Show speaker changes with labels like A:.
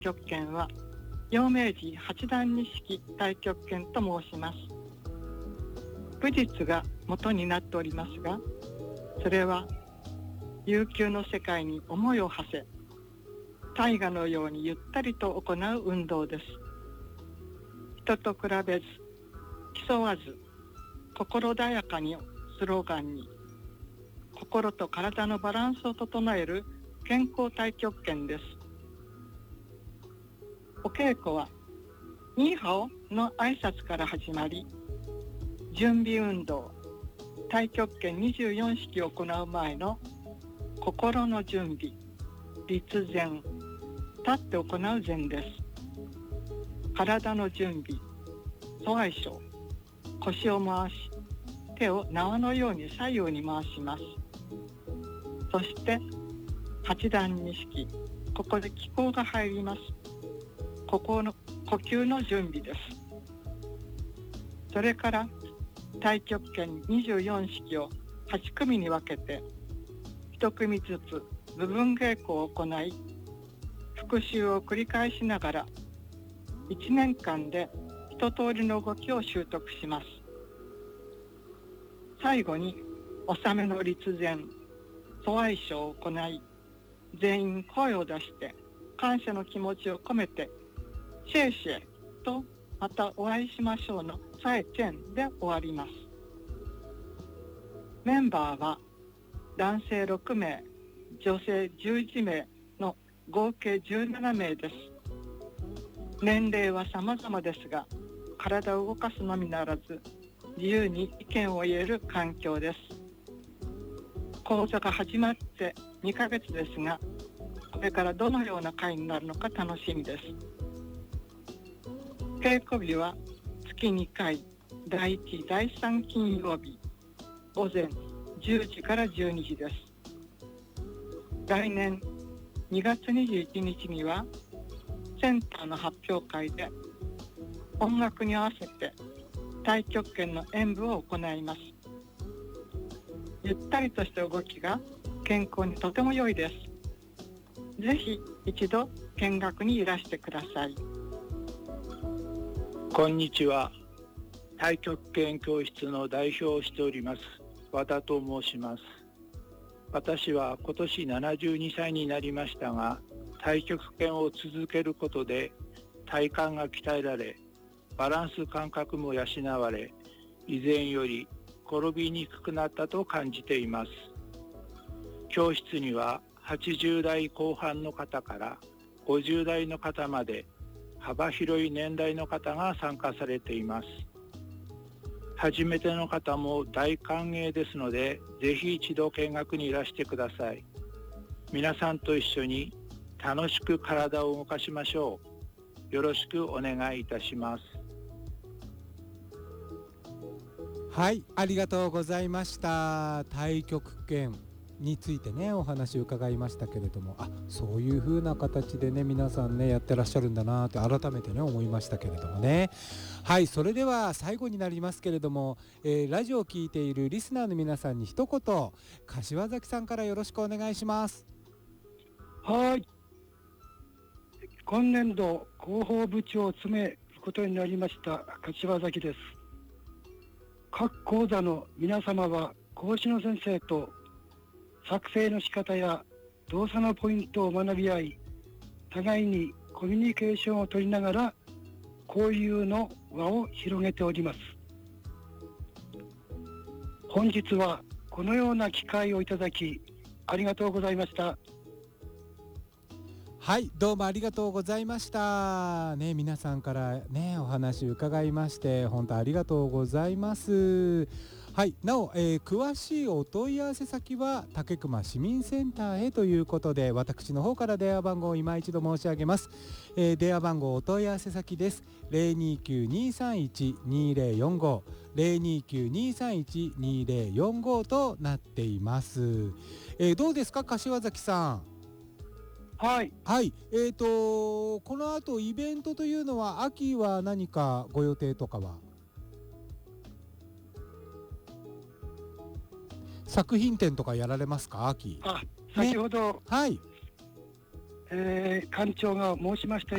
A: 極拳は陽明寺八段錦太極拳と申します。武術が元になっておりますが、それは悠久の世界に思いを馳せ、大河のようにゆったりと行う運動です。人と比べず、競わず、心穏やかにスローガンに、心と体のバランスを整える健康太極拳です。お稽古はニーハオの挨拶から始まり、準備運動、太極拳24式を行う前の心の準備、立前、立って行う前です。体の準備、阻愛症、腰を回し、手を縄のように左右に回します。そして八段錦、ここで気功が入ります。呼吸の準備です。それから太極拳24式を8組に分けて、1組ずつ部分稽古を行い、復習を繰り返しながら1年間で一通りの動きを習得します。最後に納めの立前、阻愛書を行い、全員声を出して感謝の気持ちを込めて、シェイシェイとまたお会いしましょうのサエチェンで終わります。メンバーは男性6名、女性11名の合計17名です。年齢は様々ですが、体を動かすのみならず、自由に意見を言える環境です。講座が始まって2ヶ月ですが、これからどのような会になるのか楽しみです。稽古日は月2回、第1、第3金曜日、午前10時から12時です。来年2月21日には、センターの発表会で音楽に合わせて太極拳の演舞を行います。ゆったりとした動きが健康にとても良いです。ぜひ一度見学にいらしてください。
B: こんにちは。太極拳教室の代表をしております和田と申します。私は今年72歳になりましたが、太極拳を続けることで体幹が鍛えられ、バランス感覚も養われ、以前より転びにくくなったと感じています。教室には80代後半の方から50代の方まで幅広い年代の方が参加されています。初めての方も大歓迎ですので、ぜひ一度見学にいらしてください。皆さんと一緒に楽しく体を動かしましょう。よろしくお願いいたします。
C: はい、ありがとうございました。太極拳についてね、お話を伺いましたけれども、そういう風な形でね、皆さんねやってらっしゃるんだなって改めてね思いましたけれどもね。はい、それでは最後になりますけれども、ラジオを聞いているリスナーの皆さんに一言、柏崎さんからよろしくお願いします。
D: はい、今年度広報部長を務めることになりました柏崎です。各講座の皆様は講師の先生と作成の仕方や動作のポイントを学び合い、互いにコミュニケーションを取りながら交流の輪を広げております。本日はこのような機会をいただきありがとうございました。
C: はい、どうもありがとうございましたね。皆さんからねお話伺いまして本当ありがとうございます。はい、なお、詳しいお問い合わせ先は竹熊市民センターへということで、私の方から電話番号を今一度申し上げます。電話番号お問い合わせ先です。 029-231-2045 029-231-2045となっています。どうですか柏崎さん。
D: はい、
C: はい、この後イベントというのは秋は何かご予定とかは？作品展とかやられますか秋？
D: 先ほど、
C: はい、
D: 館長が申しました